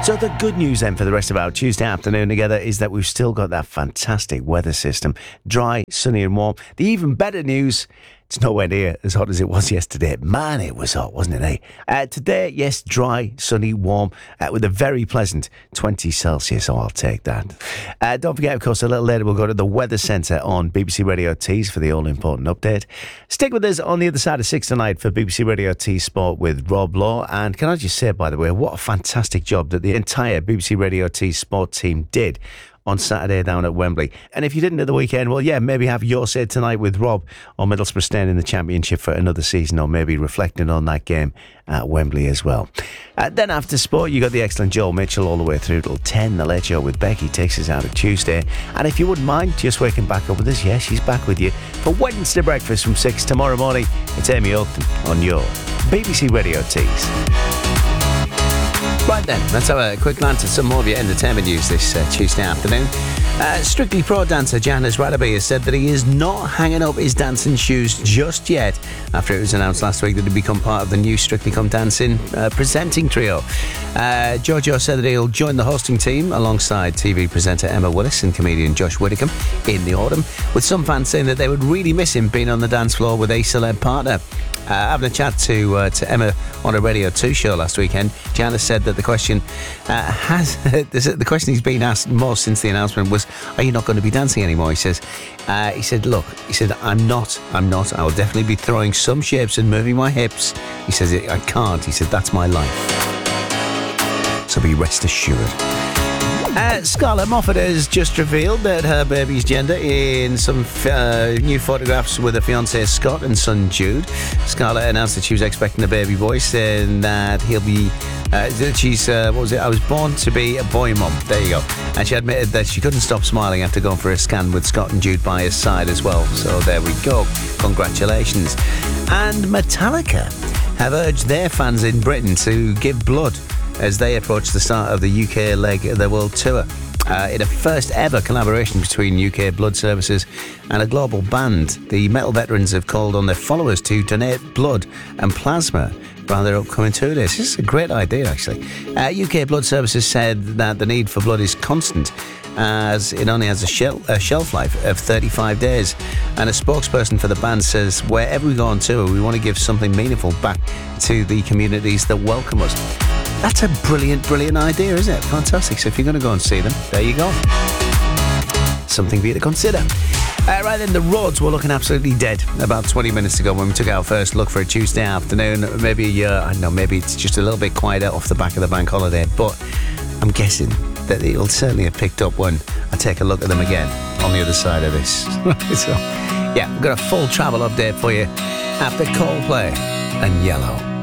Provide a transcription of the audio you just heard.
So the good news then for the rest of our Tuesday afternoon together is that we've still got that fantastic weather system. Dry, sunny and warm. The even better news, it's nowhere near as hot as it was yesterday. Man, it was hot, wasn't it, Today, yes, dry, sunny, warm, with a very pleasant 20 Celsius. Oh, I'll take that. Don't forget, of course, a little later we'll go to the Weather Centre on BBC Radio Tees for the all-important update. Stick with us on the other side of 6 tonight for BBC Radio Tees Sport with Rob Law. And can I just say, by the way, what a fantastic job that the entire BBC Radio Tees Sport team did on Saturday down at Wembley. And if you didn't at the weekend, well, yeah, maybe have your say tonight with Rob on Middlesbrough staying in the Championship for another season, or maybe reflecting on that game at Wembley as well. Then after sport, you got the excellent Joel Mitchell all the way through till 10. The Late Show with Becky takes us out of Tuesday. And if you wouldn't mind just waking back up with us, yeah, she's back with you for Wednesday breakfast from 6 tomorrow morning. It's Amy Oakton on your BBC Radio Tees. Right then, let's have a quick glance at some more of your entertainment news this Tuesday afternoon. Strictly Pro dancer Janis Radaby has said that he is not hanging up his dancing shoes just yet after it was announced last week that he'd become part of the new Strictly Come Dancing presenting trio. Giorgio said that he'll join the hosting team alongside TV presenter Emma Willis and comedian Josh Widdicombe in the autumn, with some fans saying that they would really miss him being on the dance floor with a celeb partner. Having a chat to Emma on a Radio 2 show last weekend, Janis said that the question he's been asked most since the announcement was, "Are you not going to be dancing anymore?" He said, I'm not. I will definitely be throwing some shapes and moving my hips. He says, I can't. He said, that's my life. So be rest assured. Scarlett Moffat has just revealed that her baby's gender in some new photographs with her fiancé Scott and son Jude. Scarlett announced that she was expecting a baby boy, saying that he'll be she's I was born to be a boy mum. There you go. And she admitted that she couldn't stop smiling after going for a scan with Scott and Jude by his side as well. So there we go. Congratulations. And Metallica have urged their fans in Britain to give blood as they approach the start of the UK leg of their world tour. In a first ever collaboration between UK blood services and a global band, the metal veterans have called on their followers to donate blood and plasma around their upcoming tour days. This is a great idea, actually. UK blood services said that the need for blood is constant, as it only has a shelf life of 35 days. And a spokesperson for the band says, wherever we go on tour, we want to give something meaningful back to the communities that welcome us. That's a brilliant idea, isn't it? Fantastic. So if you're going to go and see them, there you go. Something for you to consider. Right then, the roads were looking absolutely dead about 20 minutes ago when we took our first look for a Tuesday afternoon. Maybe, I don't know, maybe it's just a little bit quieter off the back of the bank holiday, but I'm guessing that it'll certainly have picked up when I take a look at them again on the other side of this. So, yeah, we've got a full travel update for you after Coldplay and Yellow.